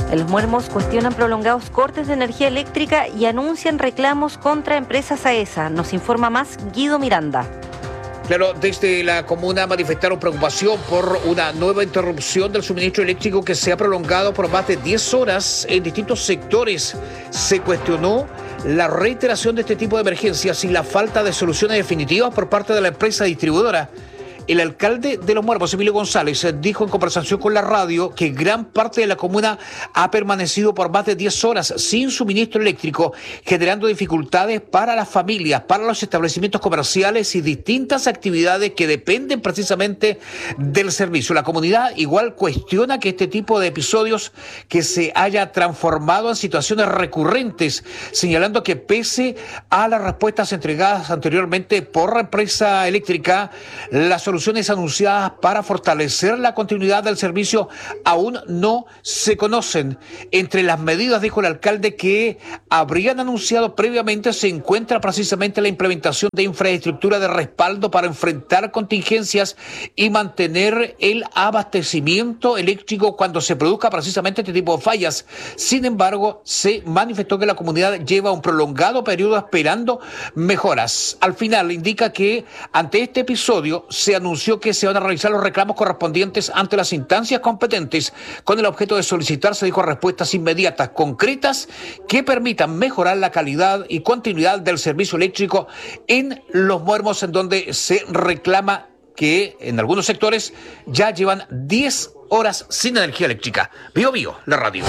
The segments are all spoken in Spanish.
En Los Muermos cuestionan prolongados cortes de energía eléctrica y anuncian reclamos contra empresas AESA. Nos informa más Guido Miranda. Claro, desde la comuna manifestaron preocupación por una nueva interrupción del suministro eléctrico que se ha prolongado por más de 10 horas en distintos sectores. Se cuestionó la reiteración de este tipo de emergencias y la falta de soluciones definitivas por parte de la empresa distribuidora. El alcalde de Los Muermos, Emilio González, dijo en conversación con la radio que gran parte de la comuna ha permanecido por más de 10 horas sin suministro eléctrico, generando dificultades para las familias, para los establecimientos comerciales y distintas actividades que dependen precisamente del servicio. La comunidad igual cuestiona que este tipo de episodios que se haya transformado en situaciones recurrentes, señalando que pese a las respuestas entregadas anteriormente por la empresa eléctrica, las soluciones anunciadas para fortalecer la continuidad del servicio aún no se conocen. Entre las medidas, dijo el alcalde, que habrían anunciado previamente se encuentra precisamente la implementación de infraestructura de respaldo para enfrentar contingencias y mantener el abastecimiento eléctrico cuando se produzca precisamente este tipo de fallas. Sin embargo, se manifestó que la comunidad lleva un prolongado periodo esperando mejoras. Al final indica que ante este episodio se anunció que se van a realizar los reclamos correspondientes ante las instancias competentes con el objeto de solicitar, se dijo, respuestas inmediatas, concretas, que permitan mejorar la calidad y continuidad del servicio eléctrico en Los Muermos, en donde se reclama que en algunos sectores ya llevan 10 horas sin energía eléctrica. Bío Bío, la radio.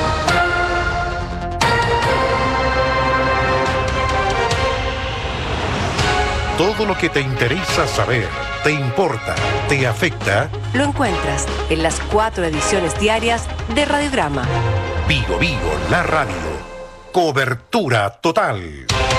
Todo lo que te interesa saber, te importa, te afecta, lo encuentras en las 4 ediciones diarias de Radiograma. Bío Bío, la radio. Cobertura total.